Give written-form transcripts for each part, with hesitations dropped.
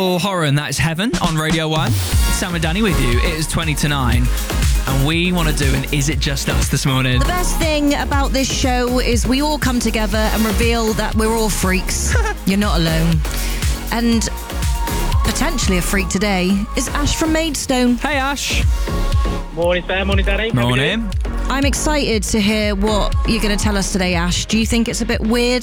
Niall Horan, that is Heaven on Radio 1. Sam and Danny with you. It is 20 to 9. And we want to do an Is It Just Us this morning. The best thing about this show is we all come together and reveal that we're all freaks. You're not alone. And potentially a freak today is Ash from Maidstone. Hey, Ash. Morning, Sam. Morning, Danny. Morning. I'm excited to hear what you're going to tell us today, Ash. Do you think it's a bit weird?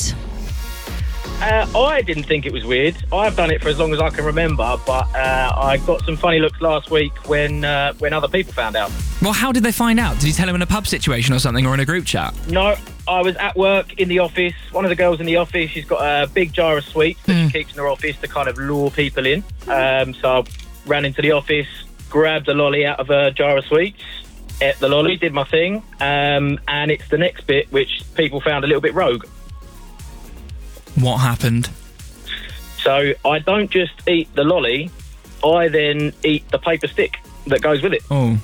I didn't think it was weird. I've done it for as long as I can remember, but I got some funny looks last week when other people found out. Well, how did they find out? Did you tell them in a pub situation or something, or in a group chat? No, I was at work in the office. One of the girls in the office, she's got a big jar of sweets that she keeps in her office to kind of lure people in. So I ran into the office, grabbed a lolly out of a jar of sweets, ate the lolly, did my thing, and it's the next bit which people found a little bit rogue. What happened? So I don't just eat the lolly, I then eat the paper stick that goes with it. Oh.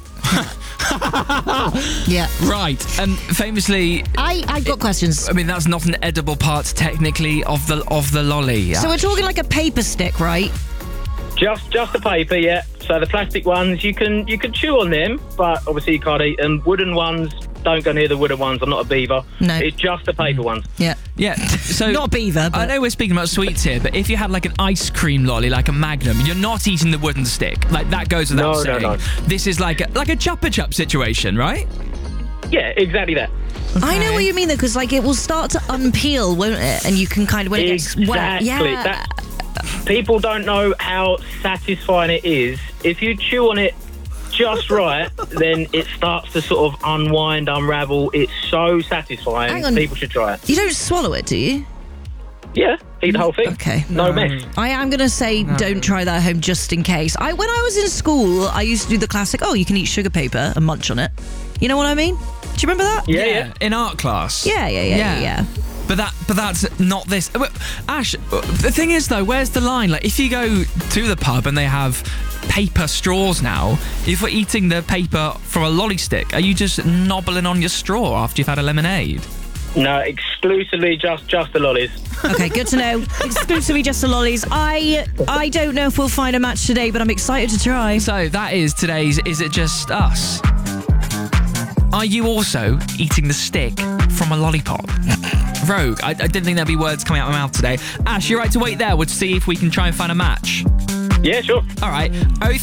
Yeah. Right. Famously, I got questions. I mean, that's not an edible part technically of the lolly. So we're talking like a paper stick, right? Just the paper, yeah. So the plastic ones, you can chew on them, but obviously you can't eat them. Wooden ones, don't go near the wooden ones. I'm not a beaver. No. It's just the paper ones. Yeah. Yeah, so Not a beaver, but... I know we're speaking about sweets here, but if you had like an ice cream lolly, like a Magnum, you're not eating the wooden stick. Like, that goes without saying. No. This is like a Chupa Chup situation, right? Yeah, exactly that. I know what you mean, though, because like it will start to unpeel, won't it? And you can kind of... when it gets wet. Exactly. Yeah. People don't know how satisfying it is. If you chew on it just right, then it starts to sort of unwind, unravel. It's so satisfying. Hang on. People should try it. You don't swallow it, do you? Yeah, eat the whole thing. Okay. No mess. I am going to say don't try that at home just in case. When I was in school, I used to do the classic, you can eat sugar paper and munch on it. You know what I mean? Do you remember that? Yeah. In art class. Yeah. But that's not this. Ash, the thing is though, where's the line? Like, if you go to the pub and they have paper straws now, if we're eating the paper from a lolly stick, are you just nobbling on your straw after you've had a lemonade? No, exclusively just the lollies. Okay, good to know. Exclusively just the lollies. I don't know if we'll find a match today, but I'm excited to try. So that is today's Is It Just Us? Are you also eating the stick from a lollipop? Rogue. I didn't think there'd be words coming out of my mouth today. Ash, you're right to wait there. We'll see if we can try and find a match. Yeah, sure. All right.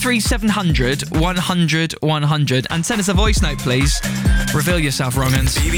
03700 100 100. And send us a voice note, please. Reveal yourself, wrong-uns.